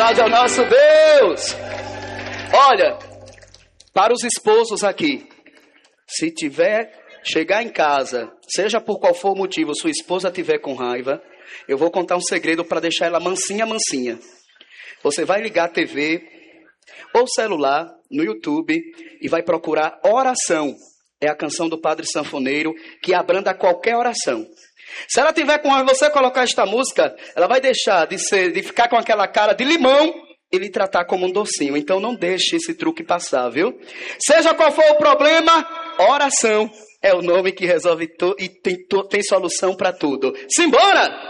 aplaude ao nosso Deus. Olha, para os esposos aqui, se chegar em casa, seja por qual for o motivo, sua esposa tiver com raiva, eu vou contar um segredo para deixar ela mansinha. Você vai ligar a TV ou celular no YouTube e vai procurar oração. É a canção do Padre Sanfoneiro que abranda qualquer oração. Se ela tiver com raiva, você colocar esta música, ela vai deixar de ficar com aquela cara de limão e lhe tratar como um docinho. Então não deixe esse truque passar, viu? Seja qual for o problema, oração é o nome que resolve e tem solução para tudo. Simbora!